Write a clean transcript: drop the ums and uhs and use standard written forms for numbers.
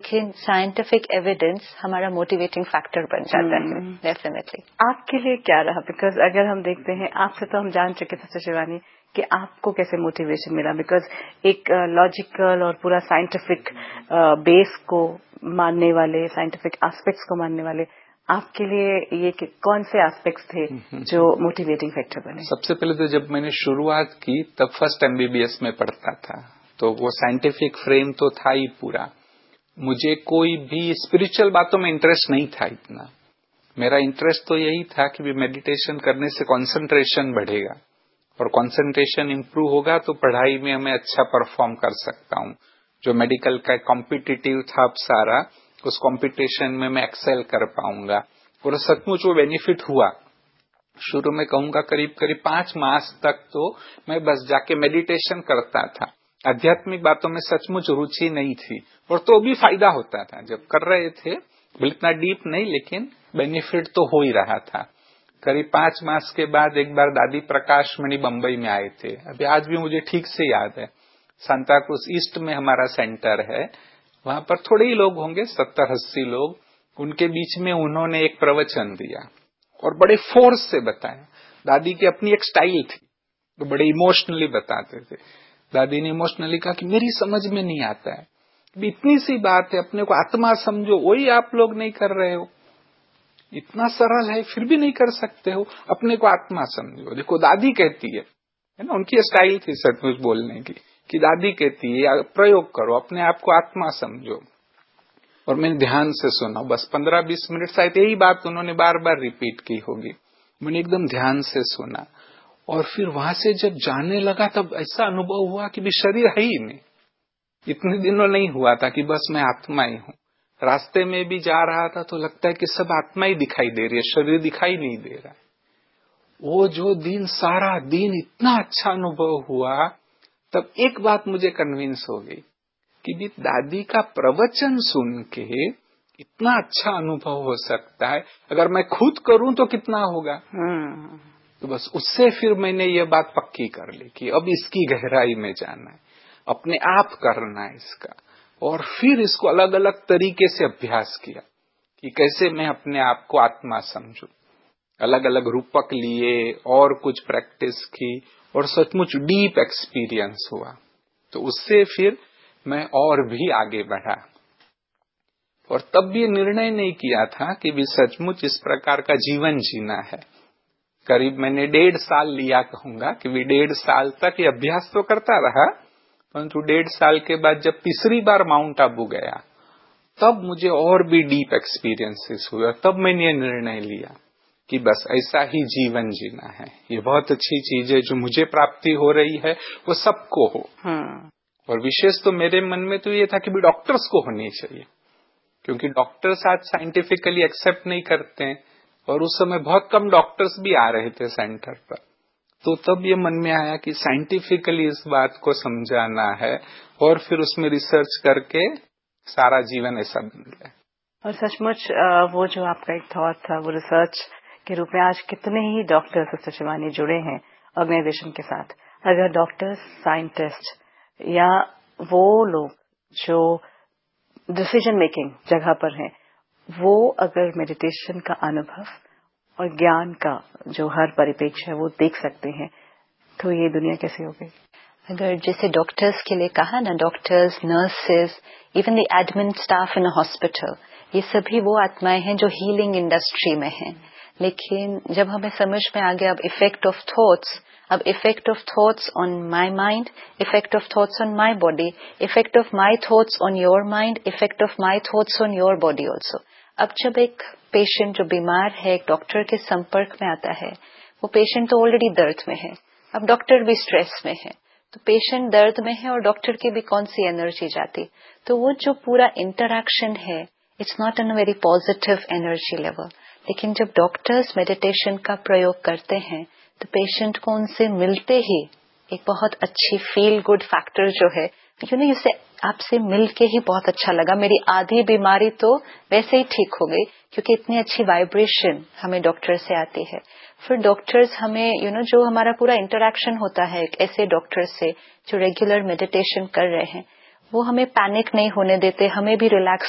लेकिन scientific evidence हमारा motivating factor बन जाता है डेफिनेटली। आपके लिए क्या रहा? बिकॉज अगर हम देखते हैं, आपसे तो हम जान चुके थे शिवानी कि आपको कैसे मोटिवेशन मिला, बिकॉज एक लॉजिकल और पूरा साइंटिफिक बेस को मानने वाले, साइंटिफिक एस्पेक्ट्स को मानने वाले, आपके लिए ये कौन से एस्पेक्ट्स थे जो मोटिवेटिंग फैक्टर बने? सबसे पहले तो जब मैंने शुरुआत की तब फर्स्ट MBBS में पढ़ता था, तो वो साइंटिफिक फ्रेम तो था ही पूरा। मुझे कोई भी स्पिरिचुअल बातों में इंटरेस्ट नहीं था इतना। मेरा इंटरेस्ट तो यही था कि मेडिटेशन करने से कंसंट्रेशन बढ़ेगा और कंसंट्रेशन इंप्रूव होगा तो पढ़ाई में मैं अच्छा परफॉर्म कर सकता हूँ। जो मेडिकल का कॉम्पिटिटिव था अब सारा, उस कॉम्पिटिशन में मैं एक्सेल कर पाऊंगा। और सचमुच वो बेनिफिट हुआ। शुरू में कहूंगा करीब 5 मास तक तो मैं बस जाके मेडिटेशन करता था। आध्यात्मिक बातों में सचमुच रुचि नहीं थी, और तो भी फायदा होता था जब कर रहे थे। इतना डीप नहीं, लेकिन बेनिफिट तो हो ही रहा था। करीब 5 मास के बाद एक बार दादी प्रकाश मणि बंबई में आए थे। अभी आज भी मुझे ठीक से याद है। सांता क्रूज ईस्ट में हमारा सेंटर है, वहां पर थोड़े ही लोग होंगे, 70-80 लोग। उनके बीच में उन्होंने एक प्रवचन दिया और बड़े फोर्स से बताया। दादी की अपनी एक स्टाइल थी, वो बड़े इमोशनली बताते थे। दादी ने इमोशनली कहा कि मेरी समझ में नहीं आता है, इतनी सी बात है, अपने को आत्मा समझो, वही आप लोग नहीं कर रहे हो। इतना सरल है फिर भी नहीं कर सकते हो, अपने को आत्मा समझो। देखो दादी कहती है ना, उनकी स्टाइल थी सचमुच बोलने की, कि दादी कहती है प्रयोग करो, अपने आप को आत्मा समझो। और मैंने ध्यान से सुना, बस 15-20 मिनट, शायद यही बात उन्होंने बार बार रिपीट की होगी। मैंने एकदम ध्यान से सुना, और फिर वहां से जब जाने लगा तब ऐसा अनुभव हुआ कि भी शरीर है ही नहीं। इतने दिनों नहीं हुआ था कि बस मैं आत्मा ही हूँ। रास्ते में भी जा रहा था तो लगता है कि सब आत्मा ही दिखाई दे रही है, शरीर दिखाई नहीं दे रहा है। वो जो दिन, सारा दिन इतना अच्छा अनुभव हुआ, तब एक बात मुझे कन्विंस हो गई कि भी दादी का प्रवचन सुन के इतना अच्छा अनुभव हो सकता है, अगर मैं खुद करूं तो कितना होगा। तो बस उससे फिर मैंने ये बात पक्की कर ली कि अब इसकी गहराई में जाना है, अपने आप करना है इसका। और फिर इसको अलग अलग तरीके से अभ्यास किया कि कैसे मैं अपने आप को आत्मा समझूं। अलग अलग रूपक लिए और कुछ प्रैक्टिस की, और सचमुच डीप एक्सपीरियंस हुआ। तो उससे फिर मैं और भी आगे बढ़ा, और तब भी निर्णय नहीं किया था कि भी सचमुच इस प्रकार का जीवन जीना है। करीब मैंने 1.5 साल लिया, कहूंगा कि भी 1.5 साल तक ये अभ्यास तो करता रहा, परंतु 1.5 साल के बाद जब तीसरी बार माउंट आबू गया, तब मुझे और भी डीप एक्सपीरियंसेस हुए। तब मैंने ये निर्णय लिया कि बस ऐसा ही जीवन जीना है। ये बहुत अच्छी चीज है, जो मुझे प्राप्ति हो रही है वो सबको हो। और विशेष तो मेरे मन में तो ये था कि भी डॉक्टर्स को होनी चाहिए, क्योंकि डॉक्टर्स आज साइंटिफिकली एक्सेप्ट नहीं करते हैं, और उस समय बहुत कम डॉक्टर्स भी आ रहे थे सेंटर पर। तो तब ये मन में आया कि साइंटिफिकली इस बात को समझाना है, और फिर उसमें रिसर्च करके सारा जीवन ऐसा बन गया। और सचमुच वो जो आपका एक थॉट था, वो रिसर्च के रूप में आज कितने ही डॉक्टर्स सिस्टर शिवानी जुड़े हैं ऑर्गेनाइजेशन के साथ। अगर डॉक्टर्स, साइंटिस्ट या वो लोग जो डिसीजन मेकिंग जगह पर हैं, वो अगर मेडिटेशन का अनुभव और ज्ञान का जो हर परिप्रेक्ष्य है वो देख सकते हैं, तो ये दुनिया कैसी हो गई। अगर जैसे डॉक्टर्स के लिए कहा ना, doctors, nurses, even the admin staff in a hospital, ये सभी वो आत्माएं हैं जो हीलिंग इंडस्ट्री में हैं। लेकिन जब हमें समझ में आ गया अब इफेक्ट ऑफ थॉट्स, अब effect of thoughts on my mind, effect of thoughts on my body, effect of my thoughts on your mind, effect of my thoughts on your body also. अब जब एक पेशेंट जो बीमार है एक doctor के संपर्क में आता है, वो पेशेंट तो ऑलरेडी दर्द में है, अब डॉक्टर भी स्ट्रेस में है, तो पेशेंट दर्द में है और डॉक्टर की भी कौन सी एनर्जी जाती। तो वो जो पूरा इंटरैक्शन है, it's not on a very positive energy level. लेकिन जब डॉक्टर्स मेडिटेशन का प्रयोग करते हैं तो पेशेंट को उनसे मिलते ही एक बहुत अच्छी फील गुड फैक्टर जो है, इससे आपसे मिलके ही बहुत अच्छा लगा, मेरी आधी बीमारी तो वैसे ही ठीक हो गई, क्योंकि इतनी अच्छी वाइब्रेशन हमें डॉक्टर से आती है। फिर डॉक्टर्स हमें जो हमारा पूरा इंटरैक्शन होता है एक ऐसे डॉक्टर से जो रेगुलर मेडिटेशन कर रहे हैं, वो हमें पैनिक नहीं होने देते, हमें भी रिलैक्स